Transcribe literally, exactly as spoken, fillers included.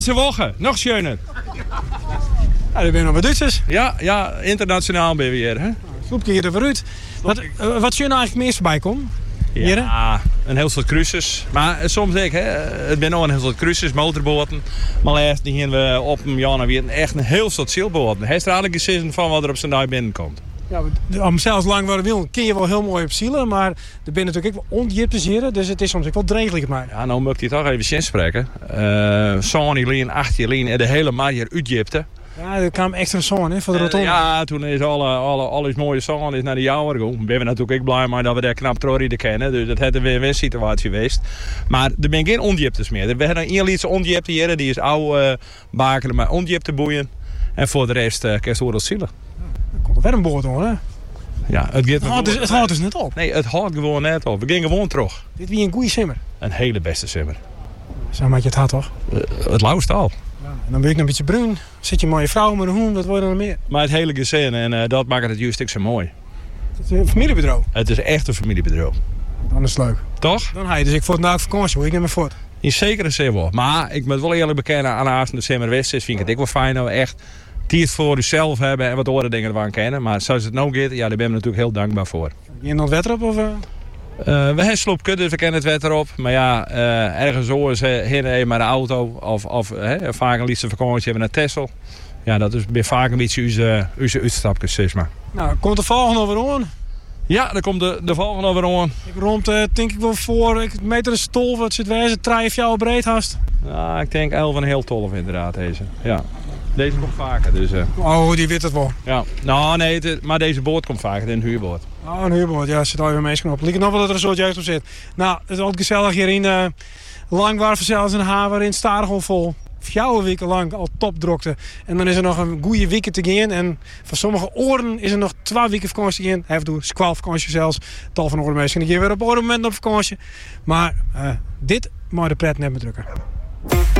Ze wogen, nog schöner. Ja, er zijn nog wat Duitsers. Ja, ja, internationaal ben we hier. Hè? Sloepje hier er uit. Wat, uh, wat zie je nou eigenlijk meest voorbij komen? Ja, een heel soort cruises. Maar soms denk ik, hè, het zijn ook een heel soort cruises, motorboten. Maar eerst die we op een jaar weer echt een heel soort zeilboten. Hij is er eigenlijk gezien van wat er op zijn dag binnenkomt. Ja, om zelfs lang worden wil, kun je wel heel mooi op zielen, maar er zijn natuurlijk ook wel ondjipten, dus het is soms ook wel dregelijk maar. Ja, nou moet ik hier toch even zin spreken. Uh, Sonny Lien, achtje Lien en de hele Magyar uitjipte. Ja, er kwam extra zon hè, voor de rotonde. Uh, ja, toen is alle, alle, alles mooie zon is naar de jouwer gegaan. Ben we natuurlijk ook blij maar dat we daar knap Trorrie kennen. Dus dat had een win-win situatie geweest. Maar er zijn geen ondjiptes meer. We hebben een lietse ondjipte hier, die is oude uh, bakelen, maar ondjipte boeien. En voor de rest uh, kerst het zielen. Er komt er weer een boord hoor, hè? Ja, het, het, houdt dus, het houdt dus net op. Nee, het houdt gewoon net op. We gingen gewoon terug. Dit wie een goede simmer. Een hele beste simmer. Zo maak je het hard toch? Uh, het lauwst al. Ja, en dan ben ik nog een beetje bruin. Zit je een mooie vrouw met een hoen, dat wordt dan meer. Maar het hele gezin en uh, dat maakt het juist ook zo mooi. Het is een familiebedrijf. Het is echt een familiebedrijf. Dan is het leuk. Toch? Dan ga je dus ik voor het naak vakantie, hoor ik neem me voort. In zekere zin wel. Maar ik moet wel eerlijk bekennen, aan de avond de simmer west is, vind ik het ook wel fijn dat we echt tijd voor uzelf hebben en wat andere dingen ervan kennen. Maar zoals het nou gaat, ja, daar ben ik natuurlijk heel dankbaar voor. Je nog het wetter op? Of, uh... Uh, we hebben sloopkut, dus we kennen het wetter op. Maar ja, uh, ergens zo is uh, heen maar de auto. Of, of uh, vaak een liefste vakantie hebben naar Texel. Ja, dat is weer vaak een beetje onze, onze uitstapjes, zeg maar. Nou, komt de volgende over aan? Ja, dan komt de, de volgende over aan. Ik rond, uh, denk ik wel voor, ik meet er een stol, wat zit wezen, drie of jouw breed hast. Ja, ik denk elf en heel tolf inderdaad, deze. Ja. Deze komt vaker, dus... Uh... Oh, die weet het wel. Ja, nou nee, het, maar deze boot komt vaker, een huurboot. Oh, een huurboot, ja, er zit alweer mensen op. Lijkt nog wel dat er een soort jeugd op zit. Nou, het is altijd gezellig hierin. Uh, lang waren we zelfs een haven in Staargel vol. Vier weken lang al topdrokte. En dan is er nog een goede week te gaan. En van sommige oren is er nog twee weken vakantie in. Hij heeft door squal vakantie zelfs. Tal van andere mensen. En ik ga weer op een moment op vakantie. Maar uh, dit mag de pret net meer drukken.